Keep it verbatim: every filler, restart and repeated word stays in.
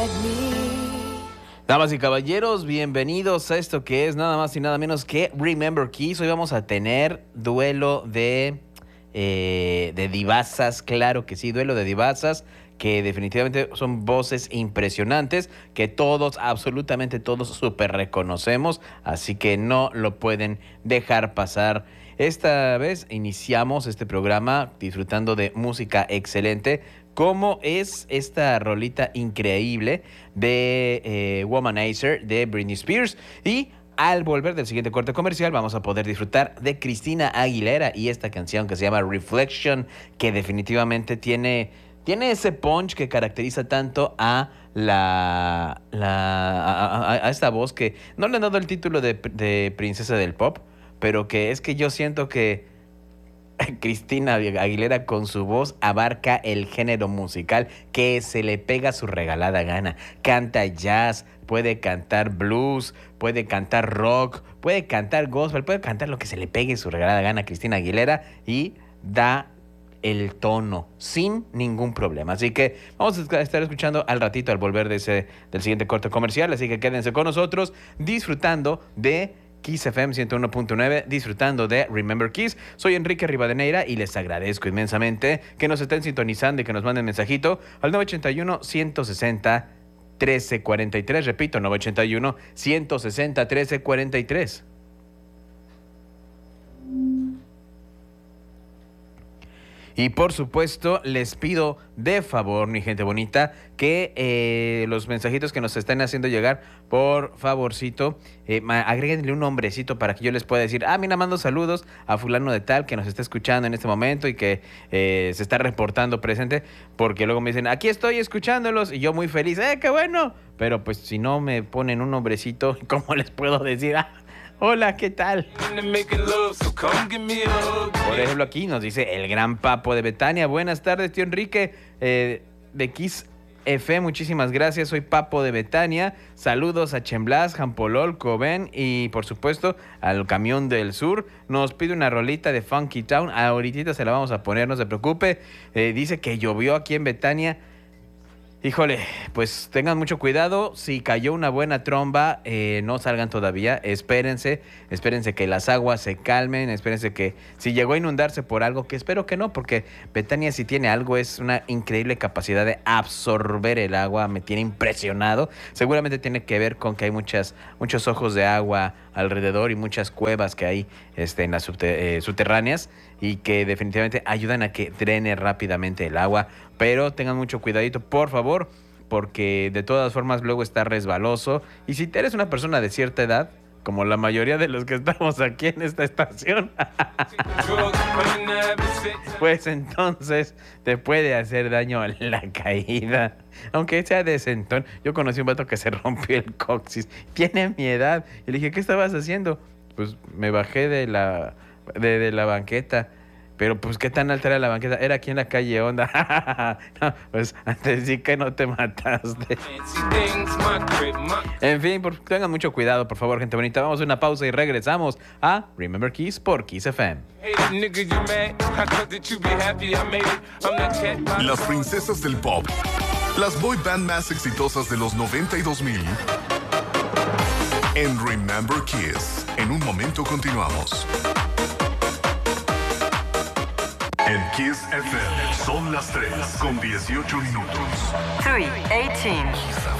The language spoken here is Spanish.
Damas y caballeros, bienvenidos a esto que es nada más y nada menos que Remember Kiss. Hoy vamos a tener duelo de, eh, de divasas, claro que sí, duelo de divasas, que definitivamente son voces impresionantes, que todos, absolutamente todos, súper reconocemos, así que no lo pueden dejar pasar. Esta vez iniciamos este programa disfrutando de música excelente, como es esta rolita increíble de eh, Womanizer de Britney Spears. Y al volver del siguiente corte comercial vamos a poder disfrutar de Cristina Aguilera y esta canción que se llama Reflection, que definitivamente tiene, tiene ese punch que caracteriza tanto a la, la a, a- a esta voz que no le han dado el título de, de princesa del pop, pero que es que yo siento que Cristina Aguilera con su voz abarca el género musical que se le pega a su regalada gana. Canta jazz, puede cantar blues, puede cantar rock, puede cantar gospel, puede cantar lo que se le pegue a su regalada gana Cristina Aguilera y da el tono sin ningún problema. Así que vamos a estar escuchando al ratito al volver de ese, del siguiente corte comercial. Así que quédense con nosotros disfrutando de Kiss F M ciento uno punto nueve, disfrutando de Remember Kiss. Soy Enrique Rivadeneira y les agradezco inmensamente que nos estén sintonizando y que nos manden mensajito al nueve ocho uno, uno seis cero, uno tres cuatro tres. Repito, nueve ocho uno, uno seis cero, uno tres cuatro tres. Y por supuesto, les pido de favor, mi gente bonita, que eh, los mensajitos que nos estén haciendo llegar, por favorcito, eh, ma- agréguenle un nombrecito para que yo les pueda decir, ah, mira, mando saludos a fulano de tal que nos está escuchando en este momento y que eh, se está reportando presente, porque luego me dicen, aquí estoy escuchándolos, y yo muy feliz, ¡eh, qué bueno! Pero pues si no me ponen un nombrecito, ¿cómo les puedo decir? Ah, hola, ¿qué tal? Por ejemplo, aquí nos dice el gran Papo de Betania. Buenas tardes, tío Enrique, eh, de Kiss F. Muchísimas gracias. Soy Papo de Betania. Saludos a Chemblas, Jampolol, Coben y, por supuesto, al Camión del Sur. Nos pide una rolita de Funky Town. Ahorita se la vamos a poner, no se preocupe. Eh, dice que llovió aquí en Betania. Híjole, pues tengan mucho cuidado. Si cayó una buena tromba, eh, no salgan todavía. Espérense, espérense que las aguas se calmen. Espérense que si llegó a inundarse por algo, que espero que no, porque Betania si tiene algo, es una increíble capacidad de absorber el agua. Me tiene impresionado. Seguramente tiene que ver con que hay muchas, muchos ojos de agua alrededor y muchas cuevas que hay este, en las subte- eh, subterráneas y que definitivamente ayudan a que drene rápidamente el agua. Pero tengan mucho cuidadito, por favor, porque de todas formas luego está resbaloso. Y si eres una persona de cierta edad, como la mayoría de los que estamos aquí en esta estación, pues entonces te puede hacer daño la caída. Aunque sea de sentón. Yo conocí un vato que se rompió el coxis. Tiene mi edad. Y le dije, ¿qué estabas haciendo? Pues me bajé de la, de, de la banqueta. Pero pues qué tan alta era la banqueta. Era aquí en la calle Onda. No, pues antes sí que no te mataste. En fin, por, tengan mucho cuidado, por favor, gente bonita. Vamos a una pausa y regresamos a Remember Kiss por Kiss F M. Las princesas del pop, las boy band más exitosas de los noventa y dos mil. En Remember Kiss. En un momento continuamos. En Kiss F M son las tres con dieciocho minutos. three eighteen.